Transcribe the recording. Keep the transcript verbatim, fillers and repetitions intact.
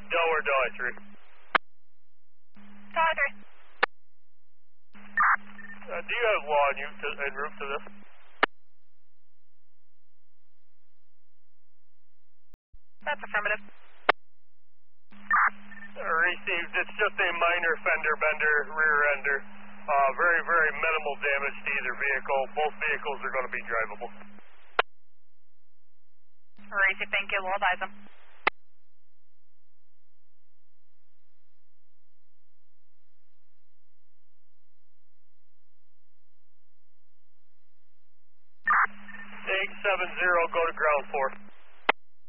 Delaware, Delaware three. Delaware three. Uh, do you have law en, to, en route to this? That's affirmative. Uh, received. It's just a minor fender bender, rear ender. Uh, very, very minimal damage to either vehicle. Both vehicles are going to be drivable. Received, thank you. We'll advise them. eight seven zero, go to ground four.